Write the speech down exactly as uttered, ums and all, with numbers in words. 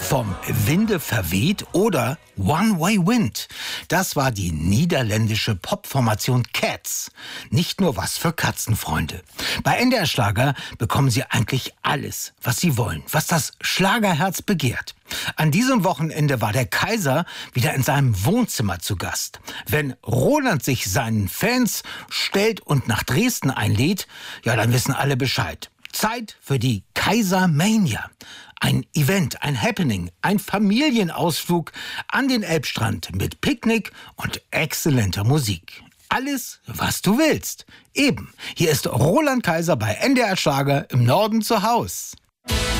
Vom Winde verweht oder One Way Wind. Das war die niederländische Popformation Cats. Nicht nur was für Katzenfreunde. Bei N D R Schlager bekommen Sie eigentlich alles, was Sie wollen, was das Schlagerherz begehrt. An diesem Wochenende war der Kaiser wieder in seinem Wohnzimmer zu Gast. Wenn Roland sich seinen Fans stellt und nach Dresden einlädt, ja, dann wissen alle Bescheid. Zeit für die Kaisermania. Ein Event, ein Happening, ein Familienausflug an den Elbstrand mit Picknick und exzellenter Musik. Alles, was du willst. Eben, hier ist Roland Kaiser bei N D R Schlager im Norden zu Haus.